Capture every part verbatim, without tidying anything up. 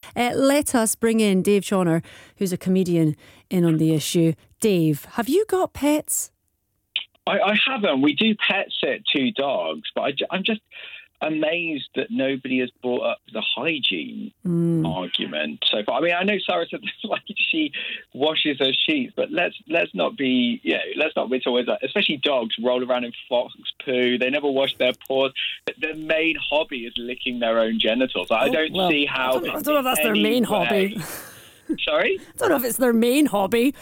Uh, let us bring in Dave Chauner, who's a comedian, in on the issue. Dave, have you got pets? I, I haven't. We do pet sit two dogs, but I, I'm just amazed that nobody has brought up the hygiene mm. argument. So, but I mean, I know Sarah said like she washes her sheets, but let's let's not be, you know, let's not be always that. Especially dogs roll around in fox poo. They never wash their paws. Their main hobby is licking their own genitals. I oh, don't well, see how. I don't, I don't know if that's their main way, hobby. Sorry? I don't know if it's their main hobby.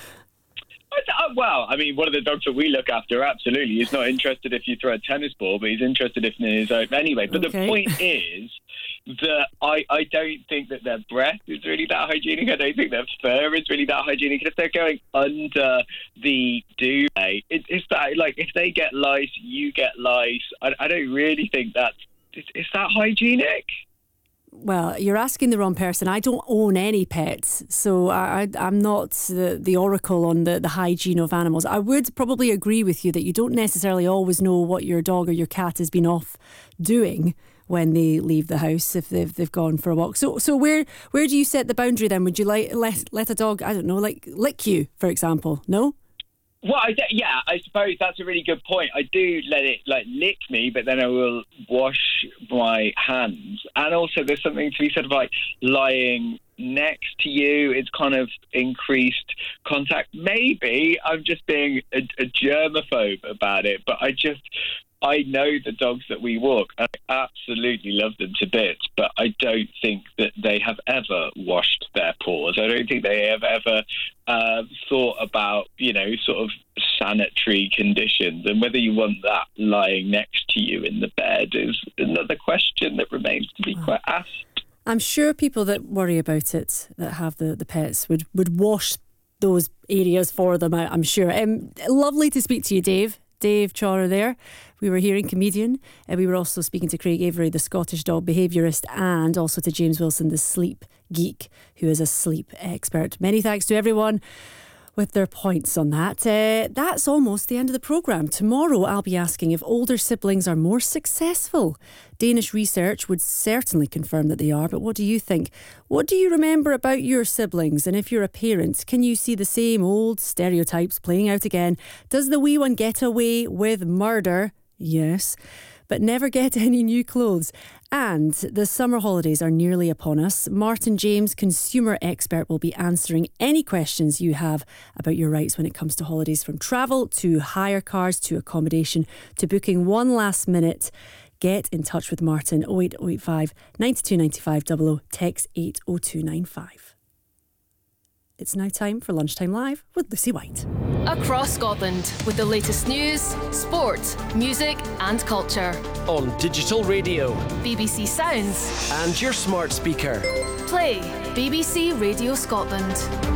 Well, I mean, one of the dogs that we look after, absolutely, he's not interested if you throw a tennis ball, but he's interested if in his own anyway. But okay. The point is that I, I don't think that their breath is really that hygienic. I don't think their fur is really that hygienic. If they're going under the duvet, it, it's that, like, if they get lice, you get lice. I, I don't really think that's, is, is that hygienic? Well, you're asking the wrong person. I don't own any pets, so I, I, I'm not the, the oracle on the, the hygiene of animals. I would probably agree with you that you don't necessarily always know what your dog or your cat has been off doing when they leave the house if they've they've gone for a walk. So so where where do you set the boundary then? Would you like let let a dog, I don't know, like lick you, for example? No? Well, I, yeah, I suppose that's a really good point. I do let it like lick me, but then I will wash my hands. And also there's something to be said about like, lying next to you. It's kind of increased contact. Maybe I'm just being a, a germaphobe about it, but I just... I know the dogs that we walk. I absolutely love them to bits, but I don't think that they have ever washed their paws. I don't think they have ever uh, thought about, you know, sort of sanitary conditions. And whether you want that lying next to you in the bed is another question that remains to be quite asked. I'm sure people that worry about it, that have the, the pets, would, would wash those areas for them, I'm sure. Um, lovely to speak to you, Dave. Dave Chauner there. We were hearing comedian, and we were also speaking to Craig Avery, the Scottish dog behaviourist, and also to James Wilson, the sleep geek, who is a sleep expert. Many thanks to everyone with their points on that. Uh, that's almost the end of the programme. Tomorrow I'll be asking if older siblings are more successful. Danish research would certainly confirm that they are, but what do you think? What do you remember about your siblings? And if you're a parent, can you see the same old stereotypes playing out again? Does the wee one get away with murder? Yes, but never get any new clothes. And the summer holidays are nearly upon us. Martin James, consumer expert, will be answering any questions you have about your rights when it comes to holidays, from travel to hire cars to accommodation to booking one last minute. Get in touch with Martin, oh eight oh eight five, nine two nine five double oh, text eight oh two nine five. It's now time for Lunchtime Live with Lucy White. Across Scotland with the latest news, sport, music and culture. On digital radio, B B C Sounds and your smart speaker. Play B B C Radio Scotland.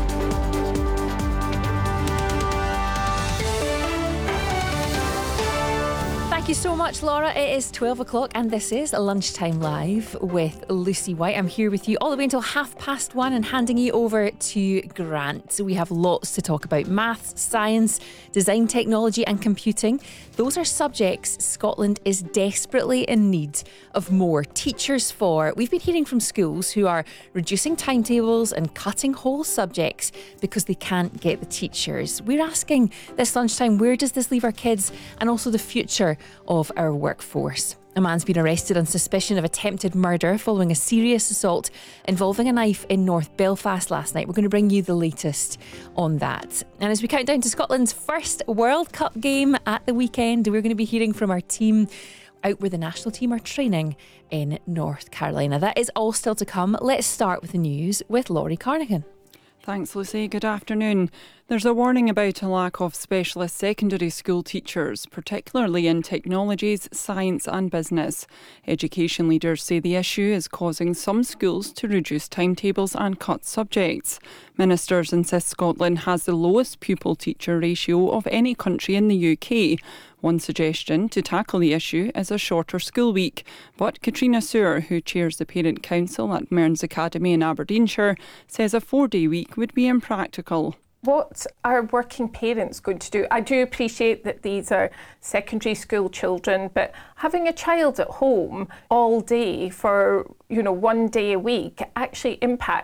Thank you so much, Laura. It is twelve o'clock and this is Lunchtime Live with Lucy White. I'm here with you all the way until half past one and handing you over to Grant. We have lots to talk about. Maths, science, design, technology and computing. Those are subjects Scotland is desperately in need of more teachers for. We've been hearing from schools who are reducing timetables and cutting whole subjects because they can't get the teachers. We're asking this lunchtime, where does this leave our kids and also the future of our workforce? A man's been arrested on suspicion of attempted murder following a serious assault involving a knife in North Belfast last night. We're going to bring you the latest on that. And as we count down to Scotland's first World Cup game at the weekend, we're going to be hearing from our team out where the national team are training in North Carolina. That is all still to come. Let's start with the news with Laurie Carnigan. Thanks, Lucy. Good afternoon. There's a warning about a lack of specialist secondary school teachers, particularly in technologies, science and business. Education leaders say the issue is causing some schools to reduce timetables and cut subjects. Ministers insist Scotland has the lowest pupil-teacher ratio of any country in the U K. One suggestion to tackle the issue is a shorter school week, but Katrina Sewer, who chairs the Parent Council at Mearns Academy in Aberdeenshire, says a four-day week would be impractical. What are working parents going to do? I do appreciate that these are secondary school children, but having a child at home all day for, you know, one day a week actually impacts